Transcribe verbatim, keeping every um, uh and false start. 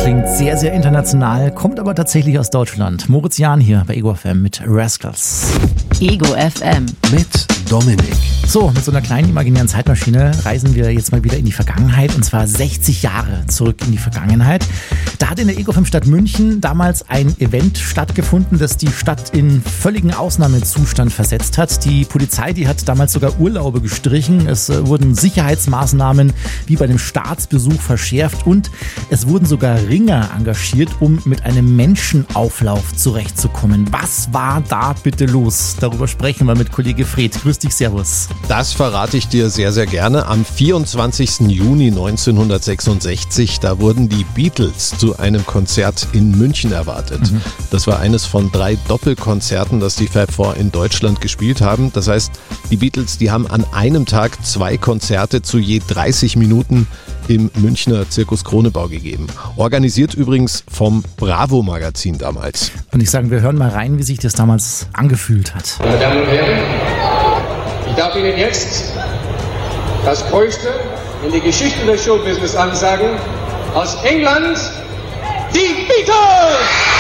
Klingt sehr, sehr international, kommt aber tatsächlich aus Deutschland. Moritz Jahn hier bei Ego F M mit Rascals. Ego F M mit Dominik. So, mit so einer kleinen imaginären Zeitmaschine reisen wir jetzt mal wieder in die Vergangenheit, und zwar sechzig Jahre zurück in die Vergangenheit. Da hat in der Ego F M-Stadt München damals ein Event stattgefunden, das die Stadt in völligen Ausnahmezustand versetzt hat. Die Polizei, die hat damals sogar Urlaube gestrichen. Es wurden Sicherheitsmaßnahmen wie bei einem Staatsbesuch verschärft und es wurden sogar Ringer engagiert, um mit einem Menschenauflauf zurechtzukommen. Was war da bitte los? Darüber sprechen wir mit Kollege Fred. Grüß dich, servus. Das verrate ich dir sehr, sehr gerne. Am vierundzwanzigsten Juni neunzehnhundertsechsundsechzig, da wurden die Beatles zu einem Konzert in München erwartet. Mhm. Das war eines von drei Doppelkonzerten, das die Fab Four in Deutschland gespielt haben. Das heißt, die Beatles, die haben an einem Tag zwei Konzerte zu je dreißig Minuten im Münchner Zirkus Kronebau gegeben. Organisiert übrigens vom Bravo-Magazin damals. Und ich sage, wir hören mal rein, wie sich das damals angefühlt hat. Meine Damen und Herren, ich darf Ihnen jetzt das Größte in die Geschichte des Showbusiness ansagen. Aus England, die Beatles!